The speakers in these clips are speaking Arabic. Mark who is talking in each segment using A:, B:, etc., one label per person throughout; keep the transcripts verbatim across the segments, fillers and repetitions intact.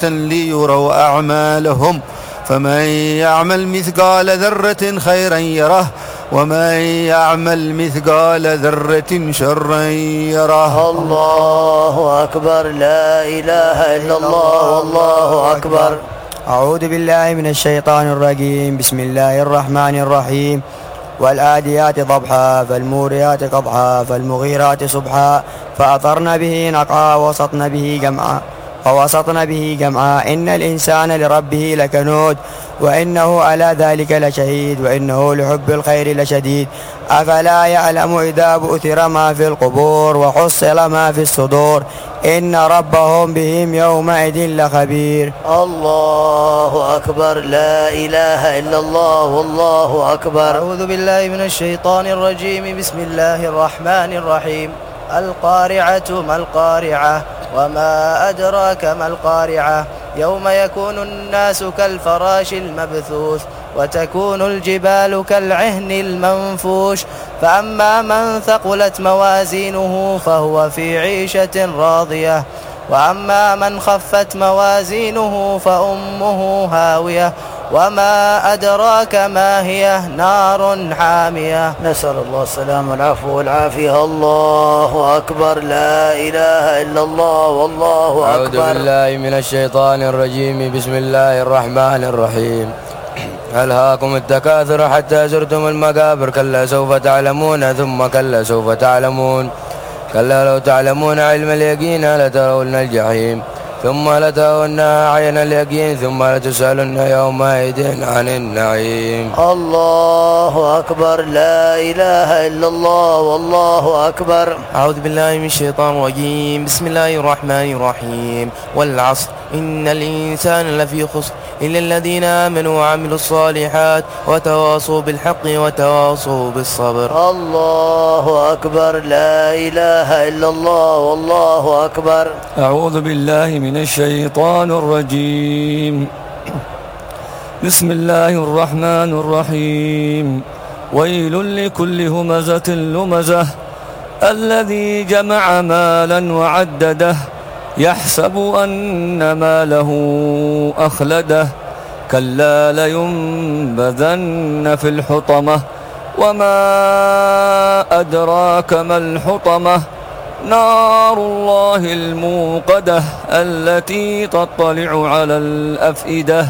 A: ليروا أعمالهم فمن يعمل مثقال ذرة خيرا يره ومن يعمل مثقال ذرة شرا يره.
B: الله أكبر. لا إله إلا الله والله أكبر.
C: أعوذ بالله من الشيطان الرجيم. بسم الله الرحمن الرحيم. والآديات ضبحا فالموريات قضحا فالمغيرات صبحا فأثرن به نقعا ووسطن به جمعا ووسطن به جمعا إن الإنسان لربه لكنود وإنه على ذلك لشهيد وإنه لحب الخير لشديد أفلا يعلم إذا بؤثر ما في القبور وحصل ما في الصدور إن ربهم بهم يومئذ لخبير.
B: الله أكبر. لا إله إلا الله والله أكبر.
D: أعوذ بالله من الشيطان الرجيم. بسم الله الرحمن الرحيم. القارعة ما القارعة وما أدراك ما القارعة يوم يكون الناس كالفراش المبثوث وتكون الجبال كالعهن المنفوش فأما من ثقلت موازينه فهو في عيشة راضية وأما من خفت موازينه فأمه هاوية وما أدراك ما هي نار حامية.
B: نسأل الله السلامة والعفو والعافية. الله أكبر. لا إله إلا الله والله أكبر.
E: أعوذ بالله من الشيطان الرجيم. بسم الله الرحمن الرحيم. ألهاكم التكاثر حتى زرتم المقابر كلا سوف تعلمون ثم كلا سوف تعلمون كلا لو تعلمون علم اليقين لترون الجحيم ثم لترونها عين اليقين ثم لتسألن يومئذ عن النعيم.
B: الله أكبر. لا إله إلا الله والله أكبر.
F: أعوذ بالله من الشيطان الرجيم. بسم الله الرحمن الرحيم. والعصر إن الإنسان لفي خسر إلا الذين آمنوا وعملوا الصالحات وتواصوا بالحق وتواصوا بالصبر.
B: الله أكبر. لا إله إلا الله والله أكبر.
A: أعوذ بالله من الشيطان الرجيم. بسم الله الرحمن الرحيم. ويل لكل همزة لمزة الذي جمع مالا وعدده يحسب أن ماله أخلده كلا لينبذن في الحطمة وما أدراك ما الحطمة نار الله الموقدة التي تطلع على الأفئدة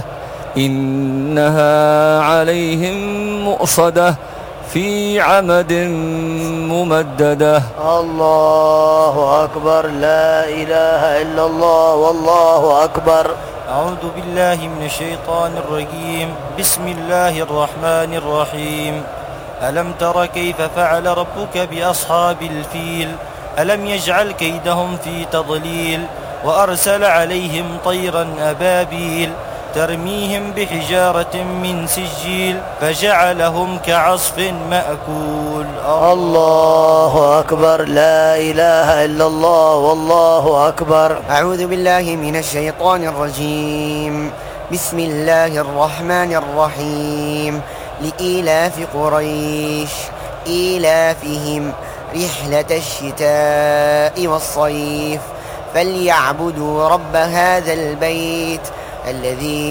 A: إنها عليهم مؤصدة في عمد ممددة.
B: الله أكبر. لا إله إلا الله والله أكبر.
G: أعوذ بالله من الشيطان الرجيم. بسم الله الرحمن الرحيم. ألم تر كيف فعل ربك بأصحاب الفيل ألم يجعل كيدهم في تضليل وأرسل عليهم طيرا أبابيل ترميهم بحجارة من سجيل فجعلهم كعصف مأكول.
B: الله أكبر. لا إله إلا الله والله أكبر.
C: أعوذ بالله من الشيطان الرجيم. بسم الله الرحمن الرحيم. لإيلاف قريش إيلافهم رحلة الشتاء والصيف فليعبدوا رب هذا البيت الذي